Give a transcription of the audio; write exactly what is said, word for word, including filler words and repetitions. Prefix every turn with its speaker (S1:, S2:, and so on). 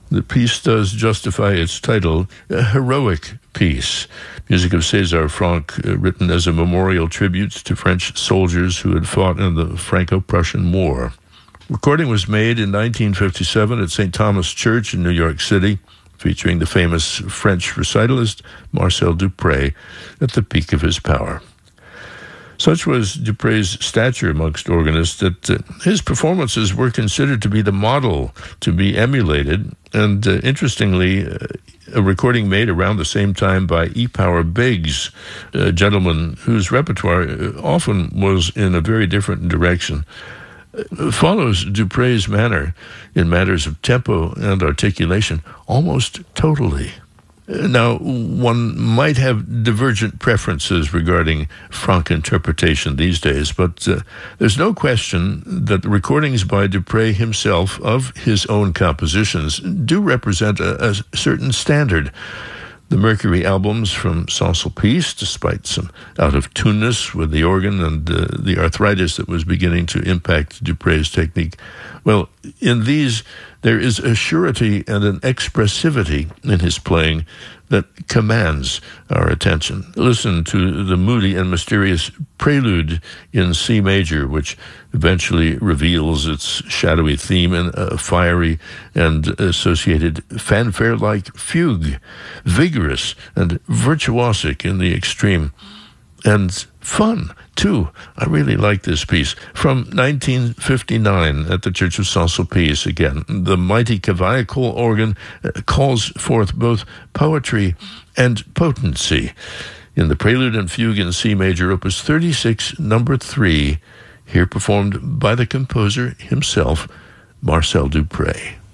S1: The piece does justify its title, a heroic piece. Music of César Franck, uh, written as a memorial tribute to French soldiers who had fought in the Franco-Prussian War. Recording was made in nineteen fifty-seven at Saint Thomas Church in New York City, featuring the famous French recitalist Marcel Dupré at the peak of his power. Such was Dupre's stature amongst organists that uh, his performances were considered to be the model to be emulated, and uh, interestingly, uh, a recording made around the same time by E. Power Biggs, a gentleman whose repertoire often was in a very different direction, uh, follows Dupre's manner in matters of tempo and articulation almost totally. Now, one might have divergent preferences regarding Franck interpretation these days, but uh, there's no question that the recordings by Dupré himself of his own compositions do represent a, a certain standard. The Mercury albums from Sans-Sulpice, despite some out-of-tuneness with the organ and uh, the arthritis that was beginning to impact Dupré's technique, well, in these, there is a surety and an expressivity in his playing that commands our attention. Listen to the moody and mysterious prelude in C major, which eventually reveals its shadowy theme in a fiery and associated fanfare-like fugue, vigorous and virtuosic in the extreme, and fun, too. I really like this piece. From nineteen fifty-nine at the Church of Saint-Sulpice again. The mighty Cavaillé organ calls forth both poetry and potency. In the Prelude and Fugue in C major, opus thirty-six, number three, here performed by the composer himself, Marcel Dupré.